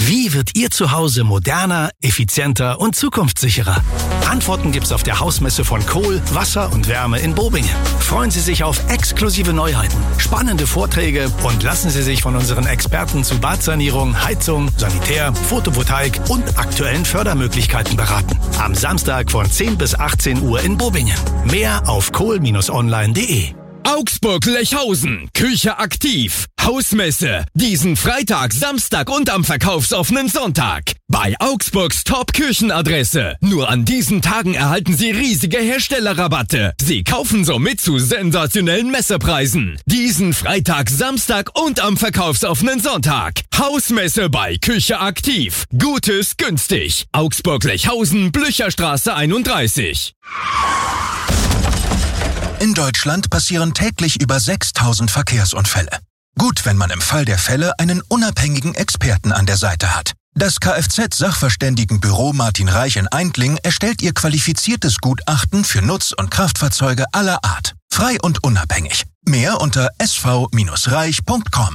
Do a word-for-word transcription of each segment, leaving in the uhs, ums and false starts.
Wie wird Ihr Zuhause moderner, effizienter und zukunftssicherer? Antworten gibt's auf der Hausmesse von Kohl, Wasser und Wärme in Bobingen. Freuen Sie sich auf exklusive Neuheiten, spannende Vorträge und lassen Sie sich von unseren Experten zu Badsanierung, Heizung, Sanitär, Photovoltaik und aktuellen Fördermöglichkeiten beraten. Am Samstag von zehn bis achtzehn Uhr in Bobingen. Mehr auf kohl Bindestrich online punkt de. Augsburg-Lechhausen, Küche aktiv, Hausmesse, diesen Freitag, Samstag und am verkaufsoffenen Sonntag. Bei Augsburgs Top-Küchenadresse. Nur an diesen Tagen erhalten Sie riesige Herstellerrabatte. Sie kaufen somit zu sensationellen Messepreisen. Diesen Freitag, Samstag und am verkaufsoffenen Sonntag. Hausmesse bei Küche aktiv. Gutes günstig. Augsburg-Lechhausen, Blücherstraße einunddreißig. In Deutschland passieren täglich über sechstausend Verkehrsunfälle. Gut, wenn man im Fall der Fälle einen unabhängigen Experten an der Seite hat. Das Kfz-Sachverständigenbüro Martin Reich in Eindling erstellt Ihr qualifiziertes Gutachten für Nutz- und Kraftfahrzeuge aller Art. Frei und unabhängig. Mehr unter s v Bindestrich reich punkt com.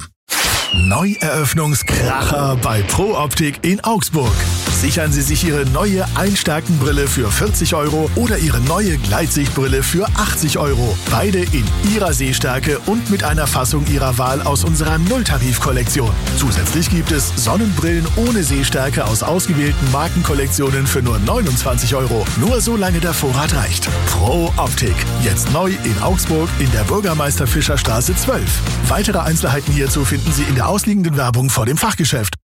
Neueröffnungskracher bei Pro Optik in Augsburg. Sichern Sie sich Ihre neue Einstärkenbrille für vierzig Euro oder Ihre neue Gleitsichtbrille für achtzig Euro. Beide in Ihrer Sehstärke und mit einer Fassung Ihrer Wahl aus unserer Nulltarif-Kollektion. Zusätzlich gibt es Sonnenbrillen ohne Sehstärke aus ausgewählten Markenkollektionen für nur neunundzwanzig Euro. Nur solange der Vorrat reicht. Pro Optik. Jetzt neu in Augsburg in der Bürgermeister Fischer Straße zwölf. Weitere Einzelheiten hierzu finden Sie in der ausliegenden Werbung vor dem Fachgeschäft.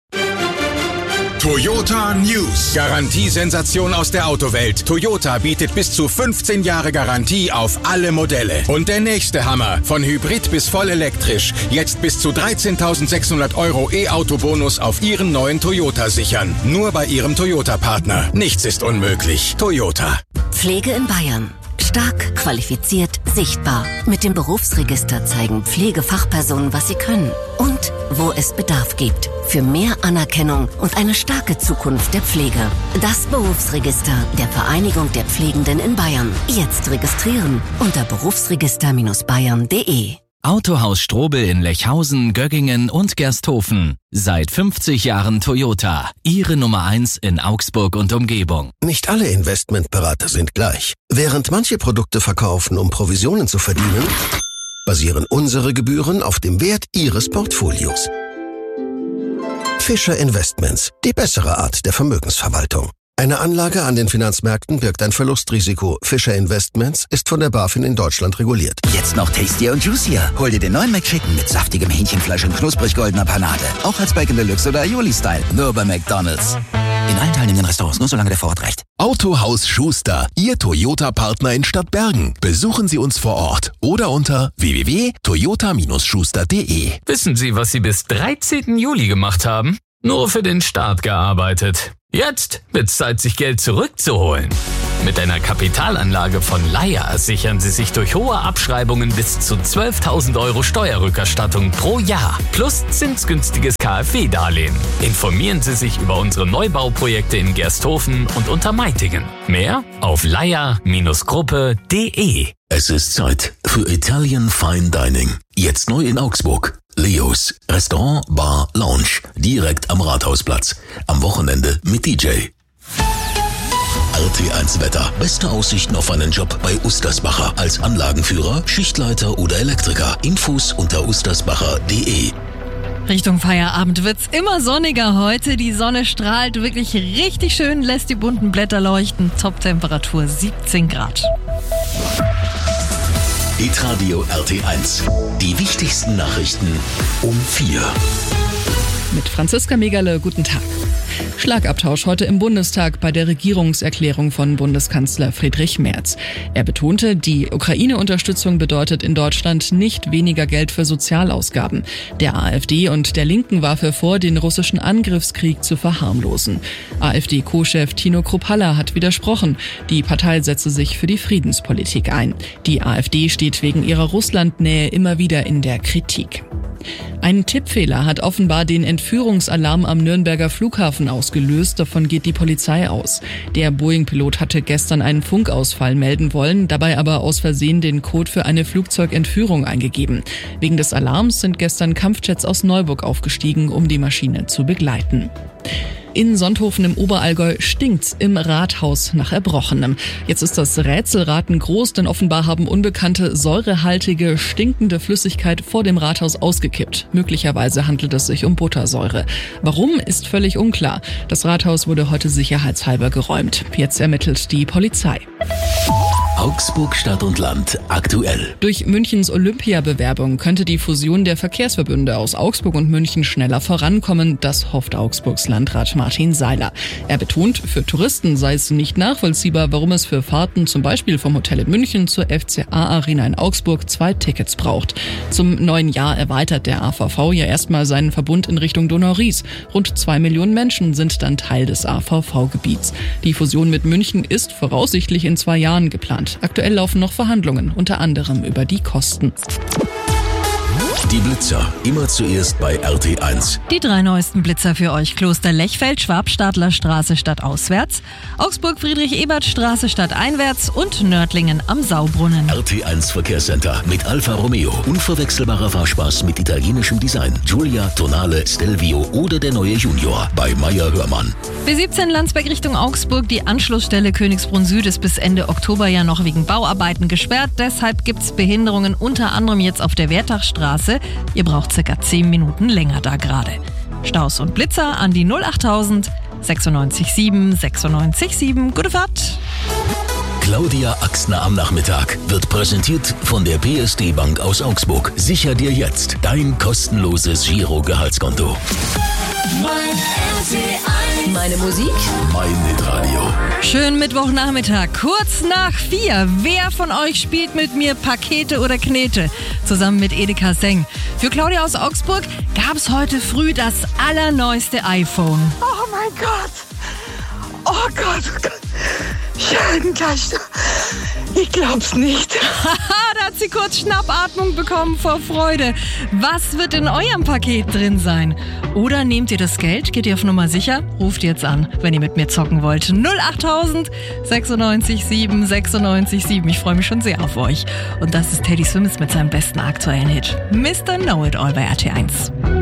Toyota News. Garantiesensation aus der Autowelt. Toyota bietet bis zu fünfzehn Jahre Garantie auf alle Modelle. Und der nächste Hammer. Von Hybrid bis voll elektrisch. Jetzt bis zu dreizehntausendsechshundert Euro E-Auto-Bonus auf Ihren neuen Toyota sichern. Nur bei Ihrem Toyota-Partner. Nichts ist unmöglich. Toyota. Pflege in Bayern. Stark, qualifiziert, sichtbar. Mit dem Berufsregister zeigen Pflegefachpersonen, was sie können. Und wo es Bedarf gibt. Für mehr Anerkennung und eine starke Zukunft der Pflege. Das Berufsregister der Vereinigung der Pflegenden in Bayern. Jetzt registrieren unter berufsregister Bindestrich bayern punkt de. Autohaus Strobel in Lechhausen, Göggingen und Gersthofen. Seit fünfzig Jahren Toyota. Ihre Nummer eins in Augsburg und Umgebung. Nicht alle Investmentberater sind gleich. Während manche Produkte verkaufen, um Provisionen zu verdienen, basieren unsere Gebühren auf dem Wert Ihres Portfolios. Fischer Investments, die bessere Art der Vermögensverwaltung. Eine Anlage an den Finanzmärkten birgt ein Verlustrisiko. Fischer Investments ist von der BaFin in Deutschland reguliert. Jetzt noch tastier und juicier. Hol dir den neuen McChicken mit saftigem Hähnchenfleisch und knusprig goldener Panade. Auch als Bacon Deluxe oder Aioli-Style. Nur bei McDonald's. In allen teilnehmenden Restaurants, nur solange der Vorrat reicht. Autohaus Schuster, Ihr Toyota-Partner in Stadtbergen. Besuchen Sie uns vor Ort oder unter w w w punkt toyota Bindestrich schuster punkt de. Wissen Sie, was Sie bis dreizehnten Juli gemacht haben? Nur für den Staat gearbeitet. Jetzt wird's Zeit, sich Geld zurückzuholen. Mit einer Kapitalanlage von Laya sichern Sie sich durch hohe Abschreibungen bis zu zwölftausend Euro Steuerrückerstattung pro Jahr. Plus zinsgünstiges K f W-Darlehen. Informieren Sie sich über unsere Neubauprojekte in Gersthofen und Untermeitingen. Mehr auf laya Bindestrich gruppe punkt de. Es ist Zeit für Italian Fine Dining. Jetzt neu in Augsburg. Leos Restaurant, Bar, Lounge. Direkt am Rathausplatz. Am Wochenende mit D J. R T eins Wetter. Beste Aussichten auf einen Job bei Ustersbacher. Als Anlagenführer, Schichtleiter oder Elektriker. Infos unter ustersbacher punkt de. Richtung Feierabend wird's immer sonniger heute. Die Sonne strahlt wirklich richtig schön, lässt die bunten Blätter leuchten. Toptemperatur siebzehn Grad. Hitradio R T eins. Die wichtigsten Nachrichten um vier. Mit Franziska Megale, guten Tag. Schlagabtausch heute im Bundestag bei der Regierungserklärung von Bundeskanzler Friedrich Merz. Er betonte, die Ukraine-Unterstützung bedeutet in Deutschland nicht weniger Geld für Sozialausgaben. Der AfD und der Linken warf er vor, den russischen Angriffskrieg zu verharmlosen. AfD-Co-Chef Tino Kruppalla hat widersprochen. Die Partei setze sich für die Friedenspolitik ein. Die AfD steht wegen ihrer Russlandnähe immer wieder in der Kritik. Ein Tippfehler hat offenbar den Entführungsalarm am Nürnberger Flughafen ausgelöst. Davon geht die Polizei aus. Der Boeing-Pilot hatte gestern einen Funkausfall melden wollen, dabei aber aus Versehen den Code für eine Flugzeugentführung eingegeben. Wegen des Alarms sind gestern Kampfjets aus Neuburg aufgestiegen, um die Maschine zu begleiten. In Sonthofen im Oberallgäu stinkt's im Rathaus nach Erbrochenem. Jetzt ist das Rätselraten groß, denn offenbar haben Unbekannte säurehaltige, stinkende Flüssigkeit vor dem Rathaus ausgekippt. Möglicherweise handelt es sich um Buttersäure. Warum, ist völlig unklar. Das Rathaus wurde heute sicherheitshalber geräumt. Jetzt ermittelt die Polizei. Augsburg Stadt und Land aktuell. Durch Münchens Olympiabewerbung könnte die Fusion der Verkehrsverbünde aus Augsburg und München schneller vorankommen. Das hofft Augsburgs Landrat Martin Seiler. Er betont, für Touristen sei es nicht nachvollziehbar, warum es für Fahrten zum Beispiel vom Hotel in München zur F C A-Arena in Augsburg zwei Tickets braucht. Zum neuen Jahr erweitert der A V V ja erstmal seinen Verbund in Richtung Donau-Ries. Rund zwei Millionen Menschen sind dann Teil des A V V-Gebiets. Die Fusion mit München ist voraussichtlich in zwei Jahren geplant. Aktuell laufen noch Verhandlungen, unter anderem über die Kosten. Die Blitzer, immer zuerst bei R T eins. Die drei neuesten Blitzer für euch: Kloster Lechfeld, Schwabstadler Straße stadtauswärts, Augsburg Friedrich-Ebert-Straße stadteinwärts und Nördlingen am Saubrunnen. R T eins Verkehrscenter mit Alfa Romeo. Unverwechselbarer Fahrspaß mit italienischem Design. Giulia, Tonale, Stelvio oder der neue Junior bei Meyer Hörmann. B siebzehn Landsberg Richtung Augsburg. Die Anschlussstelle Königsbrunn Süd ist bis Ende Oktober ja noch wegen Bauarbeiten gesperrt. Deshalb gibt's Behinderungen, unter anderem jetzt auf der Wertachstraße. Ihr braucht circa zehn Minuten länger da gerade. Staus und Blitzer an die null achttausend sechsundneunzig sieben sechsundneunzig sieben. Gute Fahrt! Claudia Axtner am Nachmittag wird präsentiert von der P S D Bank aus Augsburg. Sicher dir jetzt dein kostenloses Giro-Gehaltskonto. Meine Musik? Mein Hitradio. Schönen Mittwochnachmittag, kurz nach vier. Wer von euch spielt mit mir Pakete oder Knete? Zusammen mit Edeka Seng. Für Claudia aus Augsburg gab es heute früh das allerneueste iPhone. Oh mein Gott. Oh Gott, oh Gott. Ja, gleich. Ich glaub's nicht. Haha, da hat sie kurz Schnappatmung bekommen vor Freude. Was wird in eurem Paket drin sein? Oder nehmt ihr das Geld, geht ihr auf Nummer sicher? Ruft jetzt an, wenn ihr mit mir zocken wollt. null achttausend sechsundneunzig sieben sechsundneunzig sieben. Ich freue mich schon sehr auf euch. Und das ist Teddy Swims mit seinem besten aktuellen Hit. Mister Know It All bei R T eins.